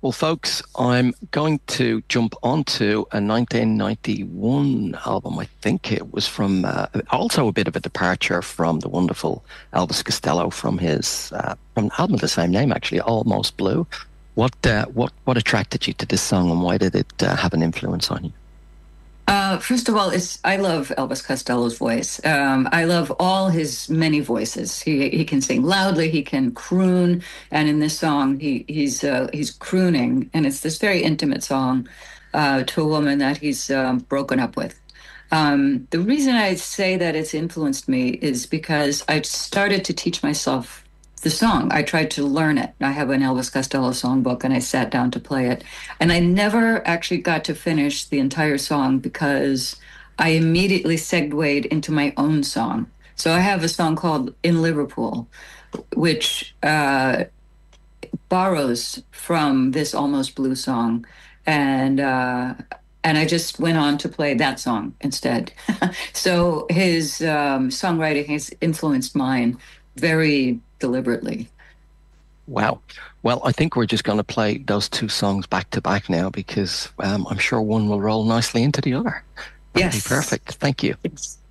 Well, folks, I'm going to jump onto a 1991 album. I think it was from also a bit of a departure from the wonderful Elvis Costello from the album of the same name, actually, Almost Blue. What attracted you to this song, and why did it have an influence on you? First of all, I love Elvis Costello's voice. I love all his many voices. He can sing loudly, he can croon, and in this song, he's crooning, and it's this very intimate song to a woman that he's broken up with. The reason I say that it's influenced me is because I started to teach myself the song. I tried to learn it. I have an Elvis Costello songbook and I sat down to play it. And I never actually got to finish the entire song because I immediately segued into my own song. So I have a song called In Liverpool, which borrows from this Almost Blue song. And and I just went on to play that song instead. So his songwriting has influenced mine very deliberately. Wow. Well, I think we're just going to play those two songs back to back now because I'm sure one will roll nicely into the other. That'll be Yes. perfect. Thank you.